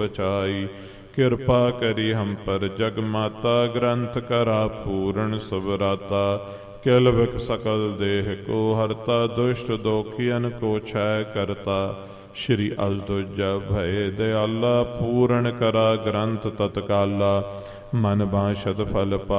बचाई। कृपा करी हम पर जग माता, ग्रंथ करा पूर्ण सबराता। किल बिक सकल देह को हरता, दुष्ट दोखियन को क्षय करता। श्री अजदुजा भय दयाला, पूर्ण करा ग्रंथ तत्काला। मन बांछत फल पा